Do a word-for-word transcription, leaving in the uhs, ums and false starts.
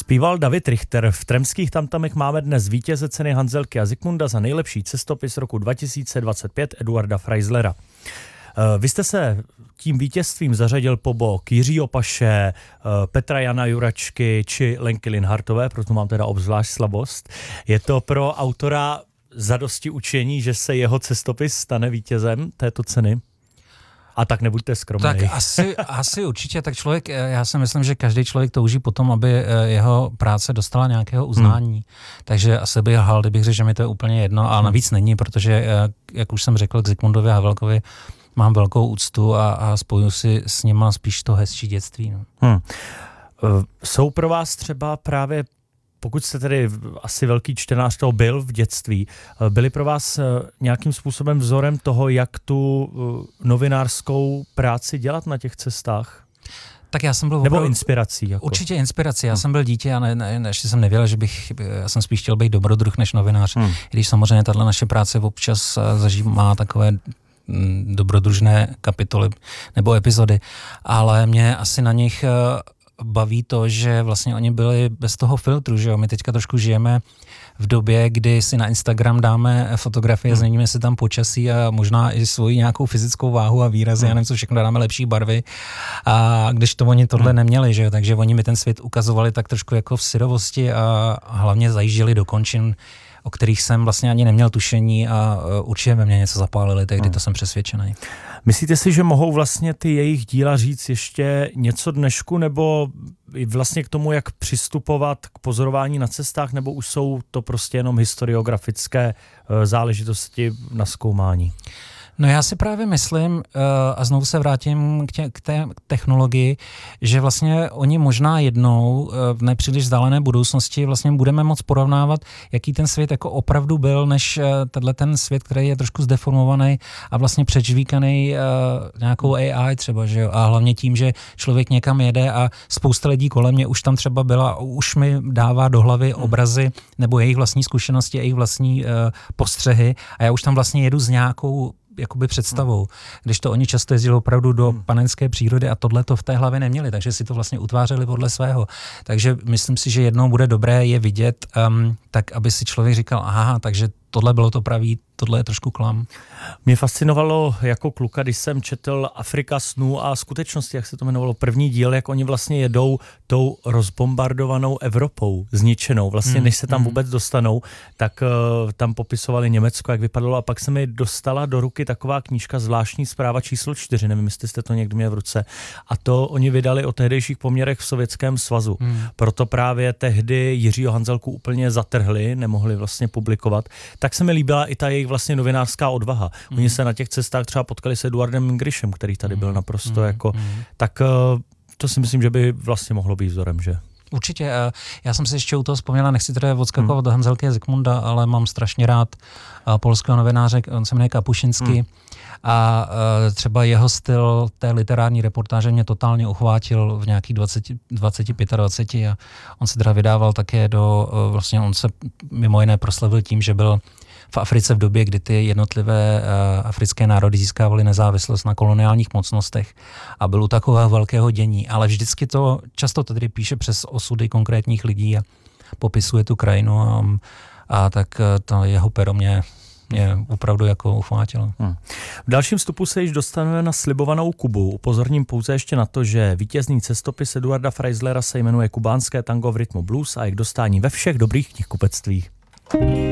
Zpíval David Richter. V Tremských tamtamech máme dnes vítěze ceny Hanzelky a Zikmunda za nejlepší cestopis roku dva tisíce dvacet pět Eduarda Freislera. Vy jste se tím vítězstvím zařadil po bok Jiřího Paše, Petra Jana Juračky či Lenky Linhartové, proto mám teda obzvlášť slabost. Je to pro autora zadosti učení, že se jeho cestopis stane vítězem této ceny? A tak nebuďte skromný. Tak asi, asi určitě, tak člověk, já si myslím, že každý člověk touží potom, aby jeho práce dostala nějakého uznání. Hmm. Takže asi bych lhal, kdybych řekl, že mi to je úplně jedno, ale navíc není, protože, jak už jsem řekl, k Zikmundovi Havelkovi mám velkou úctu a, a spojuju si s nima spíš to hezčí dětství. No. Hmm. Jsou pro vás třeba právě, pokud jste tedy asi velký čtenář toho byl v dětství, byli pro vás nějakým způsobem vzorem toho, jak tu novinářskou práci dělat na těch cestách? Tak já jsem byl Nebo opravdu, inspirací? Jako. Určitě inspirací. Já hmm. jsem byl dítě a ne, ne, ještě jsem nevěděl, že bych, já jsem spíš chtěl být dobrodruh než novinář. Hmm. I když samozřejmě tato naše práce občas zaží, má takové dobrodružné kapitoly nebo epizody, ale mě asi na nich baví to, že vlastně oni byli bez toho filtru, že jo. My teďka trošku žijeme v době, kdy si na Instagram dáme fotografie, hmm. změníme si tam počasí a možná i svoji nějakou fyzickou váhu a výrazy, hmm. já nevím co všechno, dáme lepší barvy. A když to oni tohle hmm. neměli, že jo, takže oni mi ten svět ukazovali tak trošku jako v syrovosti a hlavně zajížděli do končin, o kterých jsem vlastně ani neměl tušení a určitě ve mně něco zapálili, tehdy hmm. to jsem přesvědčený. Myslíte si, že mohou vlastně ty jejich díla říct ještě něco dnešku, nebo vlastně k tomu, jak přistupovat k pozorování na cestách, nebo už jsou to prostě jenom historiografické záležitosti na zkoumání? No já si právě myslím, a znovu se vrátím k, tě, k té technologii, že vlastně oni možná jednou v nepříliš vzdálené budoucnosti vlastně budeme moct porovnávat, jaký ten svět jako opravdu byl, než tenhle ten svět, který je trošku zdeformovaný a vlastně přežvíkaný nějakou A I třeba, že jo? A hlavně tím, že člověk někam jede a spousta lidí kolem mě už tam třeba byla, už mi dává do hlavy obrazy nebo jejich vlastní zkušenosti, jejich vlastní postřehy a já už tam vlastně jedu s nějakou jakoby představou, když to oni často jezdili opravdu do hmm. panenské přírody a tohle to v té hlavě neměli, takže si to vlastně utvářeli podle svého. Takže myslím si, že jednou bude dobré je vidět, um, tak aby si člověk říkal, aha, takže tohle bylo to pravý, tohle je trošku klam. Mě fascinovalo jako kluka, když jsem četl Afrika snů a skutečnosti, jak se to jmenovalo, první díl, jak oni vlastně jedou tou rozbombardovanou Evropou, zničenou. Vlastně hmm. než se tam vůbec dostanou, tak uh, tam popisovali Německo, jak vypadalo a pak se mi dostala do ruky taková knížka Zvláštní zpráva číslo čtyři, nevím, jestli jste to někdy měli v ruce. A to oni vydali o tehdejších poměrech v Sovětském svazu. Hmm. Proto právě tehdy Jiřího Hanzelku úplně zatrhli, nemohli vlastně publikovat. Tak se mi líbila i ta jejich vlastně novinářská odvaha. Mm. Oni se na těch cestách třeba potkali s Eduardem Ingrišem, který tady byl naprosto mm. jako... Mm. Tak to si myslím, že by vlastně mohlo být vzorem, že? Určitě. Já jsem si ještě u toho vzpomněla, nechci teda odskakovat hmm. do Hanzelky a Zikmunda, ale mám strašně rád polského novináře, on se jmenuje Kapušinský. Hmm. A třeba jeho styl té literární reportáže mě totálně uchvátil v nějakých dvacet, dvacet, dvacet pět a on se teda vydával také do, vlastně on se mimo jiné proslavil tím, že byl v Africe v době, kdy ty jednotlivé uh, africké národy získávaly nezávislost na koloniálních mocnostech a byl u takového velkého dění, ale vždycky to, často to tedy píše přes osudy konkrétních lidí a popisuje tu krajinu a, a tak to jeho pero mě mě opravdu jako uchvátilo. Hmm. V dalším vstupu se již dostaneme na slibovanou Kubu. Upozorním pouze ještě na to, že vítězný cestopis Eduarda Freislera se jmenuje Kubánské tango v rytmu blues a je k dostání ve všech dobrých knihkupectvích.